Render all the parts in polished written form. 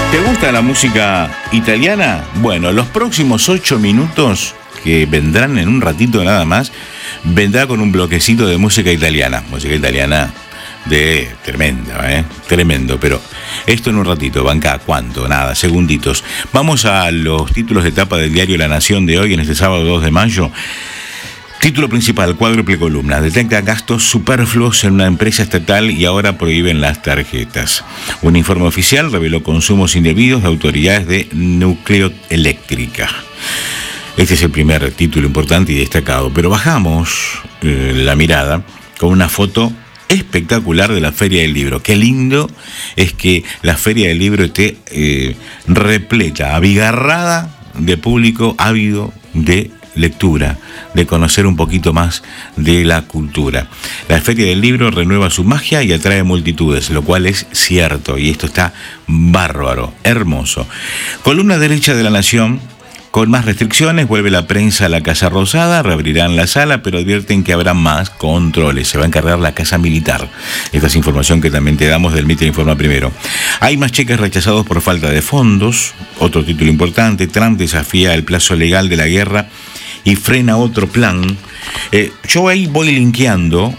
¿Te gusta la música italiana? Bueno, los próximos 8 minutos que vendrán en un ratito nada más, vendrá con un bloquecito de música italiana. Música italiana de tremenda, tremendo, pero esto en un ratito, banca, ¿cuánto? Nada, segunditos. Vamos a los títulos de tapa del diario La Nación de hoy, en este sábado 2 de mayo. Título principal, cuádruple columna. Detecta gastos superfluos en una empresa estatal y ahora prohíben las tarjetas. Un informe oficial reveló consumos indebidos de autoridades de Nucleoeléctrica. Este es el primer título importante y destacado, pero bajamos la mirada con una foto espectacular de la Feria del Libro. Qué lindo es que la Feria del Libro esté repleta, abigarrada de público ávido de lectura, de conocer un poquito más de la cultura. La Feria del Libro renueva su magia y atrae multitudes, lo cual es cierto, y esto está bárbaro, hermoso. Columna derecha de La Nación. Con más restricciones, vuelve la prensa a la Casa Rosada, reabrirán la sala, pero advierten que habrá más controles. Se va a encargar la Casa Militar. Esta es información que también te damos del Mitre Informa Primero. Hay más cheques rechazados por falta de fondos. Otro título importante, Trump desafía el plazo legal de la guerra y frena otro plan. Yo ahí voy linkeando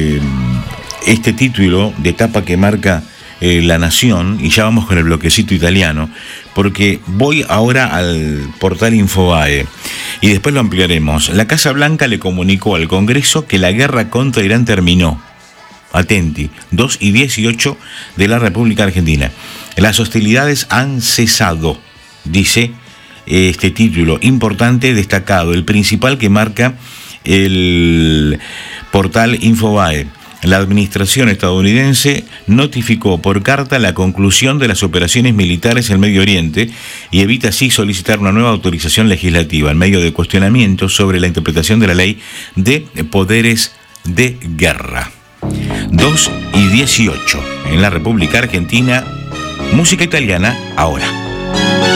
este título de etapa que marca La Nación, y ya vamos con el bloquecito italiano, porque voy ahora al portal Infobae y después lo ampliaremos. La Casa Blanca le comunicó al Congreso que la guerra contra Irán terminó. Atenti, 2:18 de la República Argentina. Las hostilidades han cesado, dice este título importante, destacado, el principal que marca el portal Infobae. La administración estadounidense notificó por carta la conclusión de las operaciones militares en Medio Oriente y evita así solicitar una nueva autorización legislativa en medio de cuestionamientos sobre la interpretación de la ley de poderes de guerra. 2:18 en la República Argentina, música italiana ahora.